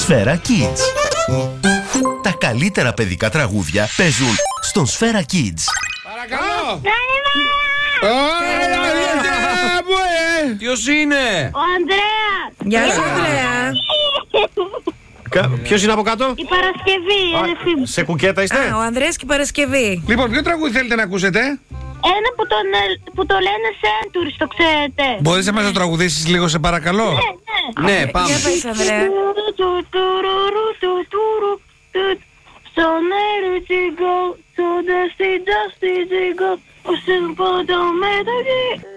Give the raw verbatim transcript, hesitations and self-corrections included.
Σφαίρα Kids. Τα καλύτερα παιδικά τραγούδια παίζουν στον Σφαίρα Kids. Παρακαλώ! Ποιος είναι? Ο Ανδρέας! Γεια σου, Ανδρέα. Ποιος είναι από κάτω? Η Παρασκευή, η αδερφή μου. Σε κουκέτα είστε? Α, ο Ανδρέας και η Παρασκευή. Λοιπόν, ποιο τραγούδι θέλετε να ακούσετε? Ένα που, τον, ε, που το λένε Centuries, το ξέρετε. Μπορείς να μας το τραγουδήσεις λίγο, σε παρακαλώ? Ναι, ναι. Ναι, πάμε. Για πες, Ανδρέα. So let it go, so dusty, dusty, go. Ο συμπαντό με το γη.